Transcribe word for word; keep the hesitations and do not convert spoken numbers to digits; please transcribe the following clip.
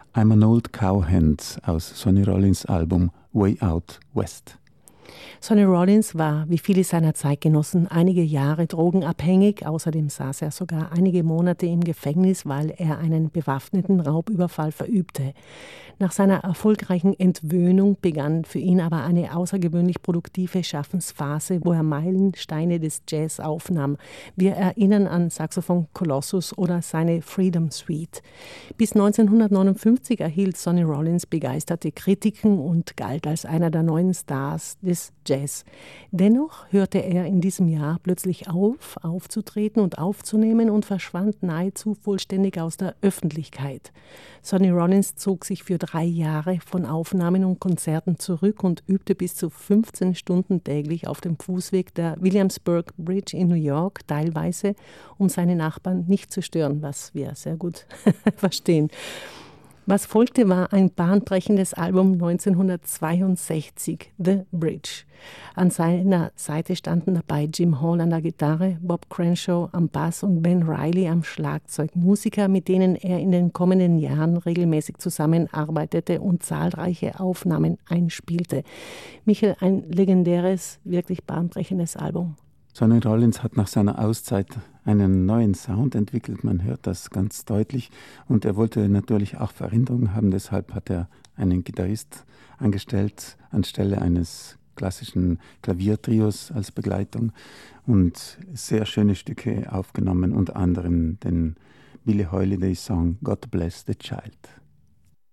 I'm an Old Cowhand aus Sonny Rollins Album Way Out West. Sonny Rollins war, wie viele seiner Zeitgenossen, einige Jahre drogenabhängig. Außerdem saß er sogar einige Monate im Gefängnis, weil er einen bewaffneten Raubüberfall verübte. Nach seiner erfolgreichen Entwöhnung begann für ihn aber eine außergewöhnlich produktive Schaffensphase, wo er Meilensteine des Jazz aufnahm. Wir erinnern an Saxophon Colossus oder seine Freedom Suite. Bis neunzehnhundertneunundfünfzig erhielt Sonny Rollins begeisterte Kritiken und galt als einer der neuen Stars des Jazz. Dennoch hörte er in diesem Jahr plötzlich auf, aufzutreten und aufzunehmen und verschwand nahezu vollständig aus der Öffentlichkeit. Sonny Rollins zog sich für drei Jahre von Aufnahmen und Konzerten zurück und übte bis zu fünfzehn Stunden täglich auf dem Fußweg der Williamsburg Bridge in New York, teilweise, um seine Nachbarn nicht zu stören, was wir sehr gut verstehen. Was folgte, war ein bahnbrechendes Album neunzehnhundertzweiundsechzig, The Bridge. An seiner Seite standen dabei Jim Hall an der Gitarre, Bob Crenshaw am Bass und Ben Reilly am Schlagzeug. Musiker, mit denen er in den kommenden Jahren regelmäßig zusammenarbeitete und zahlreiche Aufnahmen einspielte. Michael, ein legendäres, wirklich bahnbrechendes Album. Sonny Rollins hat nach seiner Auszeit einen neuen Sound entwickelt, man hört das ganz deutlich. Und er wollte natürlich auch Veränderungen haben, deshalb hat er einen Gitarrist angestellt, anstelle eines klassischen Klaviertrios als Begleitung und sehr schöne Stücke aufgenommen, unter anderem den Billie Holiday Song God Bless the Child.